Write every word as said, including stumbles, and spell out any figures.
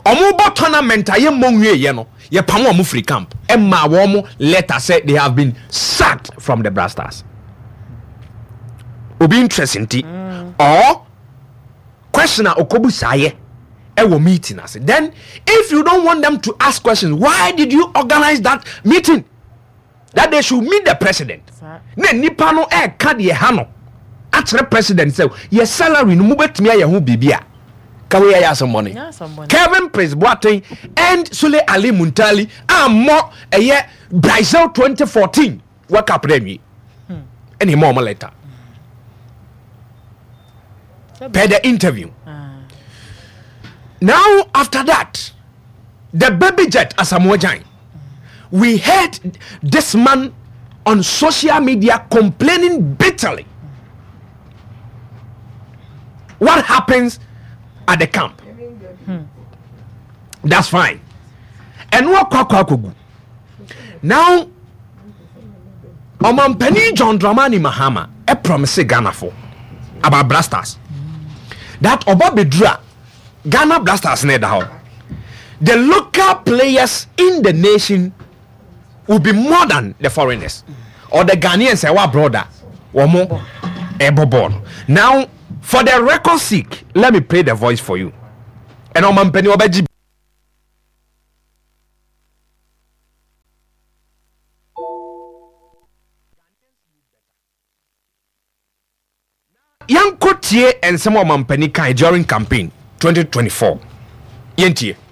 Omo tournament aye monwe ye no ye pamo omo free camp emma womo letter said they have been sacked from the Blasters. Obi interesting ti mm. or question okobu saye e wo meeting as then if you don't want them to ask questions, why did you organize that meeting that they should meet the president? Ne nipa no e ka de ha no atre president say your salary no mubetimi aye ho bibia. Kawe ya some money. Kevin Prince Boateng and Sule Ali Muntali are more a year Brazil twenty fourteen World Cup Premier. Hmm. Any more later. Hmm. Per the interview. Uh. Now after that, the baby jet Asamoah Gyan. We heard this man on social media complaining bitterly. What happens at the camp? Hmm. That's fine. And what kwakwakugu. Now, Omampeni John Dramani Mahama a promise Ghana for about Blasters. That Obabedra Ghana Blasters need how the local players in the nation will be more than the foreigners or the Ghanaians say wa brother or more eboborn. Now, for the record sake, let me play the voice for you. And I'm Penny Obaji. Young Cotier and some of Penny Kai during campaign twenty twenty-four. Yentie.